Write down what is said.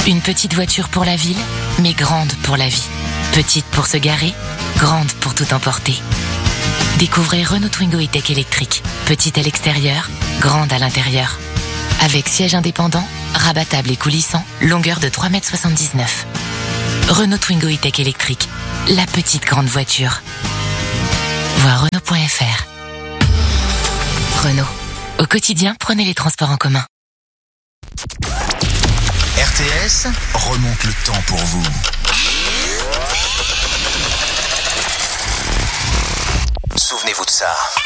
Une petite voiture pour la ville, mais grande pour la vie. Petite pour se garer, grande pour tout emporter. Découvrez Renault Twingo E-Tech électrique. Petite à l'extérieur, grande à l'intérieur. Avec siège indépendant, rabattable et coulissant, longueur de 3,79 m. Renault Twingo E-Tech électrique. La petite grande voiture. Voir Renault.fr. Renault. Au quotidien, prenez les transports en commun. RTS remonte le temps pour vous. Souvenez-vous de ça.